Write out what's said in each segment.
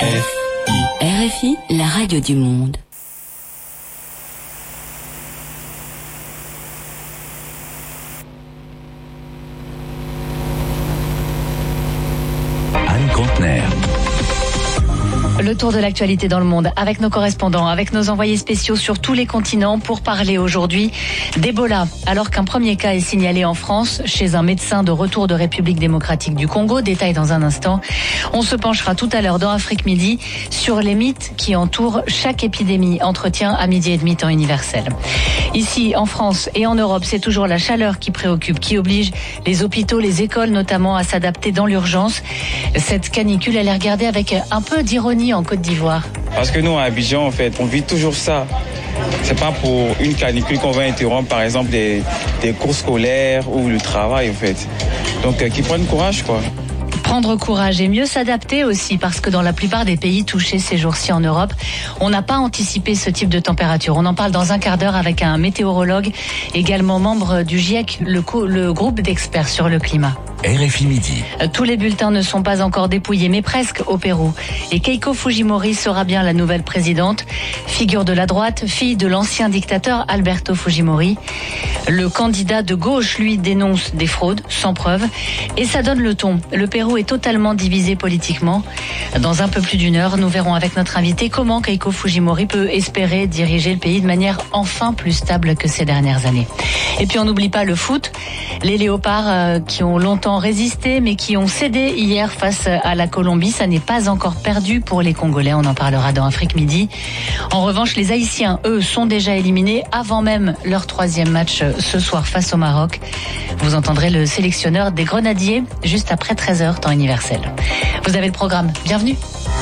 RFI, la radio du monde. Anne Contener. Le tour de l'actualité dans le monde avec nos correspondants, avec nos envoyés spéciaux sur tous les continents pour parler aujourd'hui d'Ebola. Alors qu'un premier cas est signalé en France chez un médecin de retour de République démocratique du Congo, détail dans un instant. On se penchera tout à l'heure dans Afrique Midi sur les mythes qui entourent chaque épidémie. Entretien à 12h30 temps universel. Ici, en France et en Europe, c'est toujours la chaleur qui préoccupe, qui oblige les hôpitaux, les écoles notamment à s'adapter dans l'urgence. Cette canicule, elle est regardée avec un peu d'ironie en Côte d'Ivoire. Parce que nous, à Abidjan, en fait, on vit toujours ça. C'est pas pour une canicule qu'on va interrompre, par exemple, des cours scolaires ou le travail, en fait. Donc, qu'ils prennent courage, quoi. Prendre courage et mieux s'adapter aussi, parce que dans la plupart des pays touchés ces jours-ci en Europe, on n'a pas anticipé ce type de température. On en parle dans un quart d'heure avec un météorologue, également membre du GIEC, le groupe d'experts sur le climat. RFI Midi. Tous les bulletins ne sont pas encore dépouillés, mais presque au Pérou. Et Keiko Fujimori sera bien la nouvelle présidente. Figure de la droite, fille de l'ancien dictateur Alberto Fujimori. Le candidat de gauche, lui, dénonce des fraudes sans preuve. Et ça donne le ton. Le Pérou est totalement divisé politiquement. Dans un peu plus d'une heure, nous verrons avec notre invité comment Keiko Fujimori peut espérer diriger le pays de manière enfin plus stable que ces dernières années. Et puis on n'oublie pas le foot. Les Léopards qui ont longtemps résisté mais qui ont cédé hier face à la Colombie. Ça n'est pas encore perdu pour les Congolais. On en parlera dans Afrique Midi. En revanche, les Haïtiens, eux, sont déjà éliminés avant même leur troisième match ce soir face au Maroc. Vous entendrez le sélectionneur des Grenadiers juste après 13h temps universel. Vous avez le programme. Bienvenue.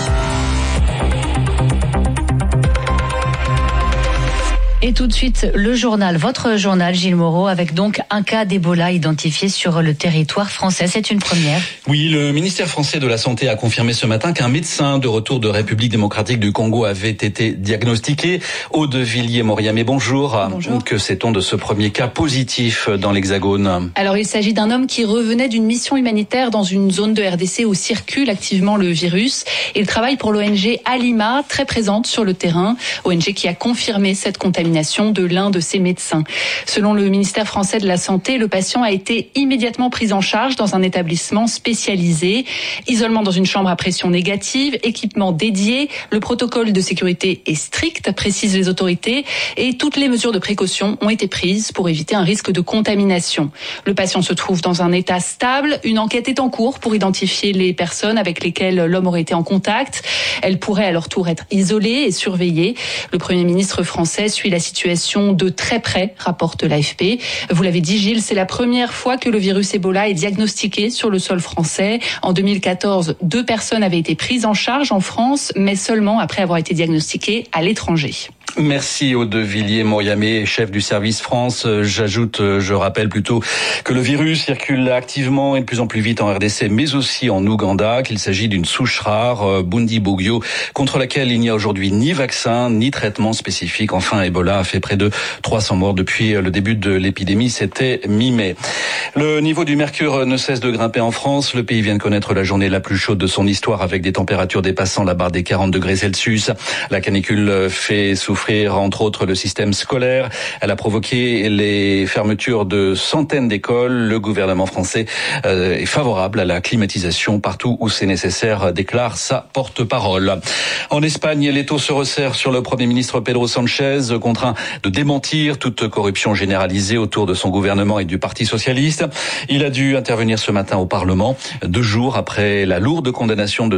Et tout de suite, le journal, votre journal, Gilles Moreau, avec donc un cas d'Ebola identifié sur le territoire français. C'est une première. Oui, le ministère français de la Santé a confirmé ce matin qu'un médecin de retour de République démocratique du Congo avait été diagnostiqué. Aude Villiers-Moriamé, bonjour. Bonjour. Que sait-on de ce premier cas positif dans l'Hexagone ? Alors, il s'agit d'un homme qui revenait d'une mission humanitaire dans une zone de RDC où circule activement le virus. Il travaille pour l'ONG Alima, très présente sur le terrain. ONG qui a confirmé cette contamination de l'un de ses médecins. Selon le ministère français de la Santé, le patient a été immédiatement pris en charge dans un établissement spécialisé. Isolement dans une chambre à pression négative, équipement dédié. Le protocole de sécurité est strict, précisent les autorités, et toutes les mesures de précaution ont été prises pour éviter un risque de contamination. Le patient se trouve dans un état stable. Une enquête est en cours pour identifier les personnes avec lesquelles l'homme aurait été en contact. Elles pourraient à leur tour être isolées et surveillées. Le Premier ministre français suit la situation de très près, rapporte l'AFP. Vous l'avez dit, Gilles, c'est la première fois que le virus Ebola est diagnostiqué sur le sol français. En 2014, 2 personnes avaient été prises en charge en France, mais seulement après avoir été diagnostiquées à l'étranger. Merci Aude Villiers-Moriamé, chef du service France. Je rappelle plutôt que le virus circule activement et de plus en plus vite en RDC, mais aussi en Ouganda, qu'il s'agit d'une souche rare, Bundibugyo, contre laquelle il n'y a aujourd'hui ni vaccin, ni traitement spécifique. Enfin, Ebola a fait près de 300 morts depuis le début de l'épidémie, c'était mi-mai. Le niveau du mercure ne cesse de grimper en France. Le pays vient de connaître la journée la plus chaude de son histoire avec des températures dépassant la barre des 40 degrés Celsius. La canicule fait souffrir entre autres le système scolaire. Elle a provoqué les fermetures de centaines d'écoles. Le gouvernement français est favorable à la climatisation partout où c'est nécessaire, déclare sa porte-parole. En Espagne, les taux se resserrent sur le Premier ministre Pedro Sánchez, contraint de démentir toute corruption généralisée autour de son gouvernement et du Parti socialiste. Il a dû intervenir ce matin au Parlement, 2 jours après la lourde condamnation de